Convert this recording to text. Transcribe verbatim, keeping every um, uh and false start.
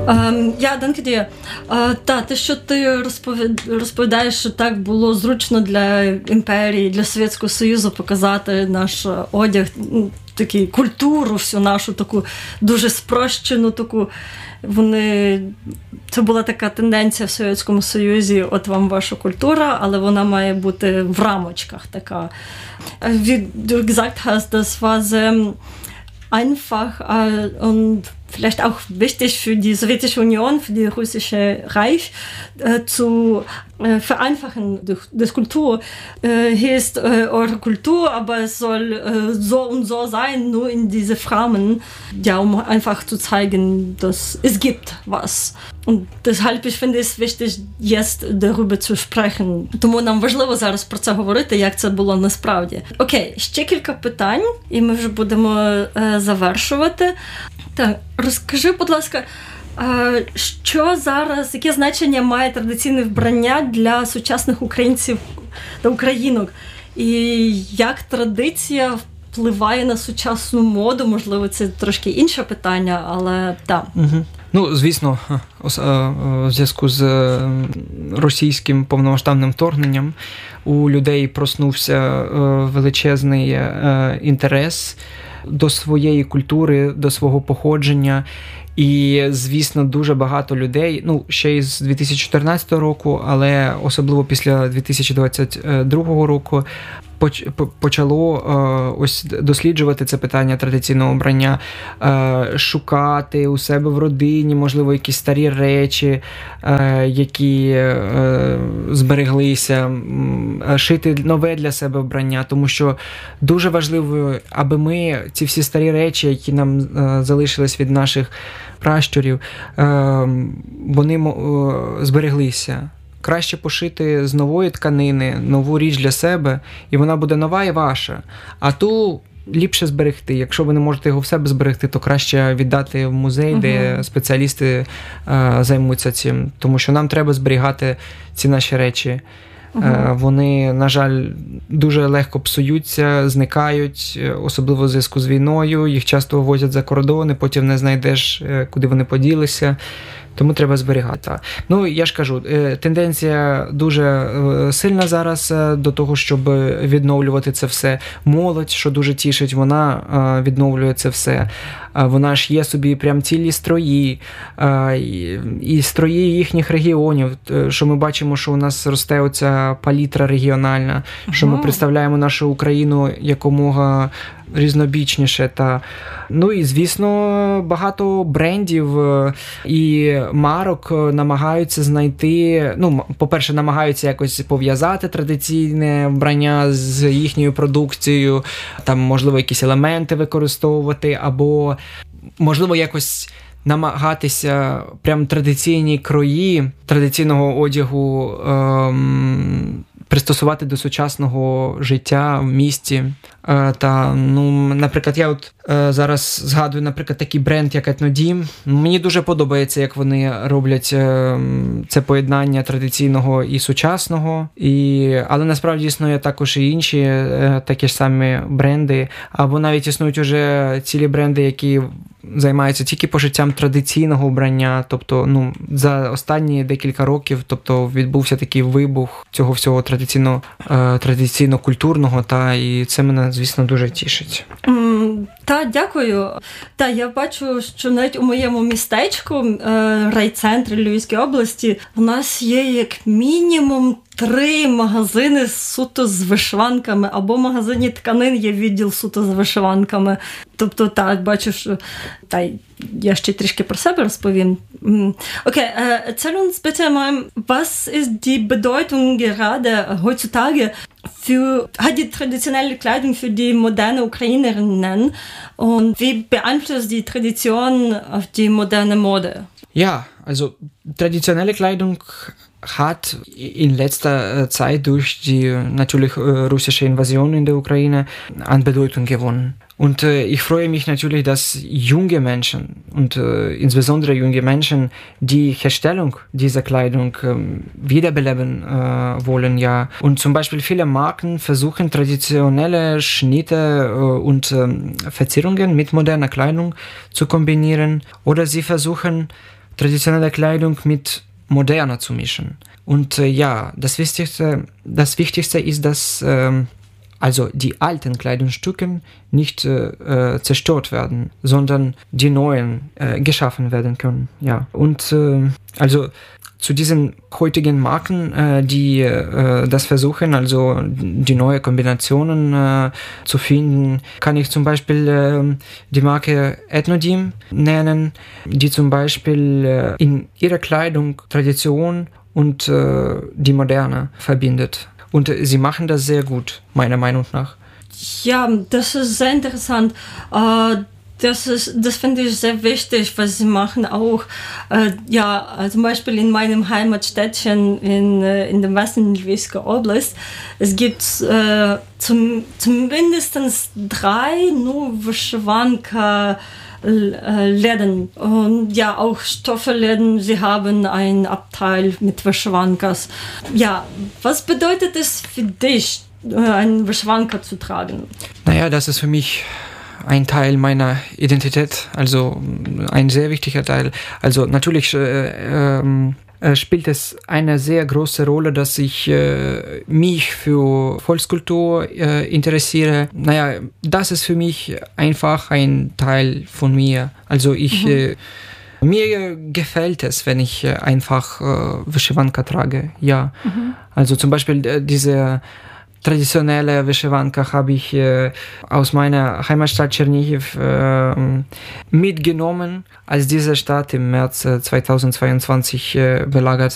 Um, я, danke dir. Uh, та, те, що ти розповідаєш, що так було зручно для імперії, для Совєтського Союзу показати наш одяг, таку культуру, всю нашу таку дуже спрощену, таку, вони, це була така тенденція в Совєтському Союзі, от вам ваша культура, але вона має бути в рамочках така. Wie du gesagt hast, das war sehr einfach und vielleicht auch wichtig für die Sowjetische Union, für die russische Reich, äh, zu äh, vereinfachen, die, die Kultur. Äh, hier ist äh, eure Kultur, aber es soll äh, so und so sein, nur in diese Rahmen, ja, um einfach zu zeigen, dass es gibt was. Und deshalb, ich finde es wichtig, jetzt darüber zu sprechen. Тому нам важливо зараз про це говорити, як це було насправді. Окей, ще кілька питань, і ми вже будемо е, завершувати. Так, розкажи, будь ласка, що зараз, яке значення має традиційне вбрання для сучасних українців та українок? І як традиція впливає на сучасну моду? Можливо, це трошки інше питання, але так. Угу. Ну, звісно, у зв'язку з російським повномасштабним вторгненням у людей проснувся величезний інтерес до своєї культури, до свого походження. І, звісно, дуже багато людей, ну, ще із дві тисячі чотирнадцятого року, але особливо після дві тисячі двадцять другого року, почало ось досліджувати це питання традиційного вбрання, шукати у себе в родині, можливо, якісь старі речі, які збереглися, шити нове для себе вбрання, тому що дуже важливо, аби ми ці всі старі речі, які нам залишились від наших пращурів, вони збереглися. Краще пошити з нової тканини нову річ для себе, і вона буде нова і ваша. А ту ліпше зберегти. Якщо ви не можете його в себе зберегти, то краще віддати в музей, угу. де спеціалісти е, займуться цим. Тому що нам треба зберігати ці наші речі. Угу. Е, вони, на жаль, дуже легко псуються, зникають, особливо в зв'язку з війною. Їх часто вивозять за кордони, потім не знайдеш, куди вони поділися. Тому треба зберігати. Ну, я ж кажу, тенденція дуже сильна зараз до того, щоб відновлювати це все. Молодь, що дуже тішить, вона відновлює це все. Вона ж є собі прям цілі строї, і строї їхніх регіонів, що ми бачимо, що у нас росте оця палітра регіональна, що ми представляємо нашу Україну якомога різнобічніше. Та, ну і, звісно, багато брендів і марок намагаються знайти, ну, по-перше, намагаються якось пов'язати традиційне вбрання з їхньою продукцією, там, можливо, якісь елементи використовувати, або, можливо, якось намагатися прям традиційні крої традиційного одягу ем, пристосувати до сучасного життя в місті. Е, та, ну, наприклад, я от е, зараз згадую, наприклад, такий бренд, як Етнодім. Мені дуже подобається, як вони роблять е, це поєднання традиційного і сучасного. І, але насправді існує також і інші е, такі ж самі бренди, або навіть існують уже цілі бренди, які займаються тільки пошиттям традиційного вбрання. Тобто, ну, за останні декілька років, тобто, відбувся такий вибух цього всього традиційно, е, традиційно-культурного, та, і це мене, звісно, дуже тішить. Mm, та, дякую. Та, я бачу, що навіть у моєму містечку, е, райцентрі Львівської області, у нас є як мінімум три магазини суто з вишиванками, або в магазині тканин є відділ суто з вишиванками. Тобто, так, бачу, що... Та, я ще трішки про себе розповім. Okay, äh, erzähl uns bitte mal, was ist die Bedeutung gerade heutzutage für, hat die traditionelle Kleidung für die moderne Ukrainerinnen und wie beeinflusst die Tradition auf die moderne Mode? Ja, also traditionelle Kleidung hat in letzter Zeit durch die natürlich russische Invasion in der Ukraine an Bedeutung gewonnen. Und äh, ich freue mich natürlich, dass junge Menschen und äh, insbesondere junge Menschen die Herstellung dieser Kleidung äh, wiederbeleben äh, wollen, ja. Und zum Beispiel viele Marken versuchen traditionelle Schnitte äh, und äh, Verzierungen mit moderner Kleidung zu kombinieren, oder sie versuchen traditionelle Kleidung mit moderner zu mischen. Und äh, ja, das Wichtigste, das Wichtigste ist, dass ähm, also die alten Kleidungsstücke nicht äh, zerstört werden, sondern die neuen äh, geschaffen werden können. Ja. Und äh, also zu diesen heutigen Marken, äh, die äh, das versuchen, also die neue Kombinationen äh, zu finden, kann ich zum Beispiel äh, die Marke Ethnodim nennen, die zum Beispiel äh, in ihrer Kleidung Tradition und äh, die Moderne verbindet. Und äh, sie machen das sehr gut, meiner Meinung nach. Ja, das ist sehr interessant. Äh, Das ist, das finde ich sehr wichtig, was sie machen auch. Äh, ja, zum Beispiel in meinem Heimatstädtchen in, äh, in dem Westen Lviivska Oblast, es gibt äh, zum, zumindest drei nur Vyshyvanka Läden und ja auch Stoffelläden. Sie haben einen Abteil mit Vyshyvankas. Ja, was bedeutet es für dich, einen Vyshyvanka zu tragen? Naja, das ist für mich ein Teil meiner Identität, also ein sehr wichtiger Teil. Also natürlich äh, äh, spielt es eine sehr große Rolle, dass ich äh, mich für Volkskultur äh, interessiere. Naja, das ist für mich einfach ein Teil von mir. Also ich, mhm. äh, mir gefällt es, wenn ich äh, einfach äh, Vyshyvanka trage. Ja, mhm. Also zum Beispiel äh, diese traditionelle Vyshyvanka habe ich äh, aus meiner Heimatstadt Tschernihiv äh, mitgenommen, als diese Stadt im März äh, zweitausendzweiundzwanzig äh, belagert